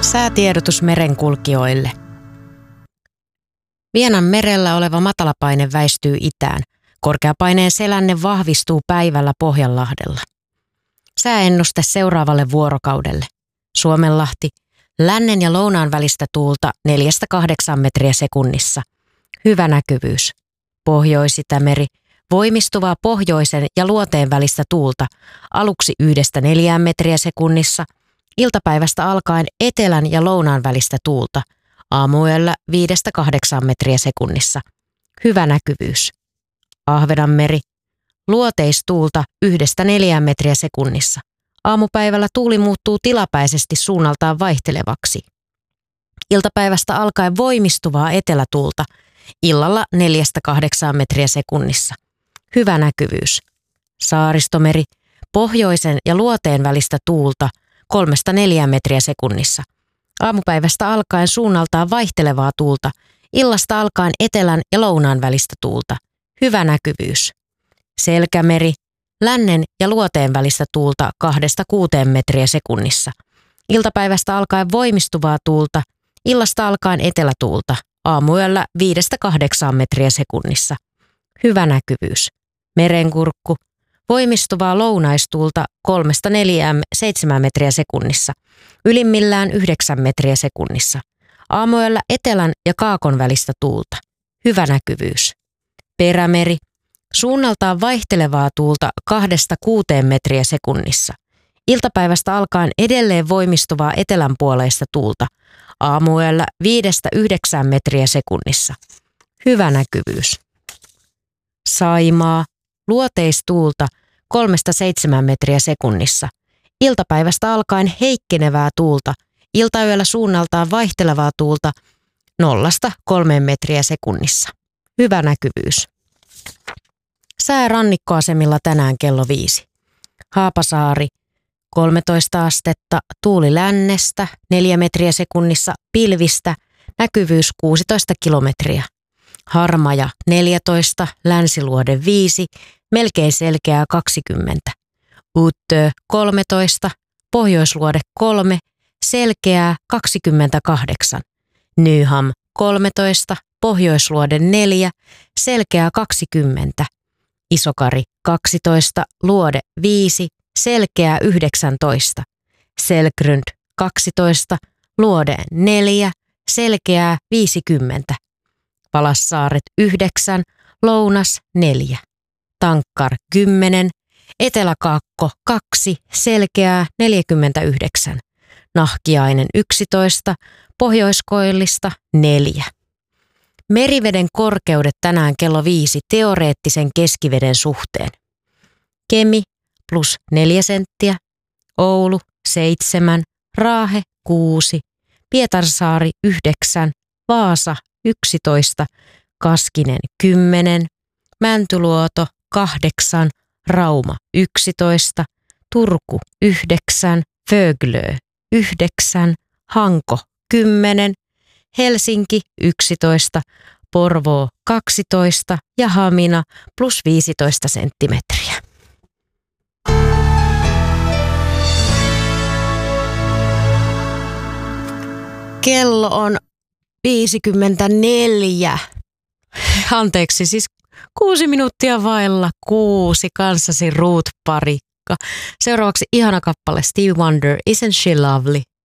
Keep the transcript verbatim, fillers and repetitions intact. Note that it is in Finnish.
Säätiedotus merenkulkijoille. Vienan merellä oleva matalapaine väistyy itään. Korkeapaineen selänne vahvistuu päivällä Pohjanlahdella. Sääennuste seuraavalle vuorokaudelle. Suomenlahti, lännen ja lounaan välistä tuulta neljästä kahdeksaan metriä sekunnissa. Hyvä näkyvyys. Pohjois-Itämeri, voimistuvaa pohjoisen ja luoteen välistä tuulta, aluksi yhdestä neljään metriä sekunnissa, iltapäivästä alkaen etelän ja lounaan välistä tuulta, aamuyöllä viidestä kahdeksaan metriä sekunnissa. Hyvä näkyvyys. Ahvenanmeri, luoteistuulta yhdestä neljään metriä sekunnissa. Aamupäivällä tuuli muuttuu tilapäisesti suunnaltaan vaihtelevaksi. Iltapäivästä alkaen voimistuvaa etelätuulta, illalla neljästä kahdeksaan metriä sekunnissa. Hyvä näkyvyys. Saaristomeri, pohjoisen ja luoteen välistä tuulta, kolmesta neljään metriä sekunnissa. Aamupäivästä alkaen suunnaltaan vaihtelevaa tuulta, illasta alkaen etelän ja lounaan välistä tuulta. Hyvä näkyvyys. Selkämeri, lännen ja luoteen välistä tuulta kahdesta kuuteen metriä sekunnissa. Iltapäivästä alkaen voimistuvaa tuulta, illasta alkaen etelätuulta, aamuyöllä viidestä kahdeksaan metriä sekunnissa. Hyvä näkyvyys. Merenkurkku, voimistuvaa lounaistuulta kolmesta neljään seitsemään metriä sekunnissa, ylimmillään yhdeksän metriä sekunnissa. Aamuyöllä etelän ja kaakon välistä tuulta. Hyvä näkyvyys. Perämeri, suunnaltaan vaihtelevaa tuulta kahdesta kuuteen metriä sekunnissa. Iltapäivästä alkaen edelleen voimistuvaa etelänpuoleista tuulta. Aamuyöllä viidestä yhdeksään metriä sekunnissa. Hyvä näkyvyys. Saimaa, luoteistuulta kolmesta seitsemään metriä sekunnissa. Iltapäivästä alkaen heikkenevää tuulta. Iltayöllä suunnaltaan vaihtelevaa tuulta nollasta kolmeen metriä sekunnissa. Hyvä näkyvyys. Sää rannikkoasemilla tänään kello viisi. Haapasaari, kolmetoista astetta, tuuli lännestä, neljä metriä sekunnissa, pilvistä, näkyvyys kuusitoista kilometriä. Harmaja, neljätoista, länsiluode viisi, melkein selkeää kaksikymmentä. Uttö, kolmetoista, pohjoisluode kolme, selkeää kaksikymmentäkahdeksan. Nyham, kolmetoista, pohjoisluode neljä, selkeää kaksikymmentä. Isokari, kaksitoista, luode viisi, selkeää yhdeksäntoista. Selkrund, kaksitoista, luode neljä, selkeää viisikymmentä. Palassaaret yhdeksän, lounas neljä. Tankkar kymmenen, eteläkaakko kaksi, selkeää neljäkymmentäyhdeksän. Nahkiainen yksitoista, pohjoiskoillista neljä. Meriveden korkeudet tänään kello viisi teoreettisen keskiveden suhteen. Kemi plus neljä senttiä, Oulu seitsemän, Raahe kuusi, Pietarsaari yhdeksän, Vaasa yksitoista, Kaskinen kymmenen, Mäntyluoto kahdeksan, Rauma yksitoista, Turku yhdeksän, Föglö yhdeksän, Hanko kymmenen, Helsinki yksitoista, Porvoo kaksitoista ja Hamina plus viisitoista senttimetriä. Kello on viisikymmentäneljä. Anteeksi, siis kuusi minuuttia vailla kuusi kanssasi Ruth Parikka. Seuraavaksi ihana kappale Stevie Wonder, Isn't She Lovely?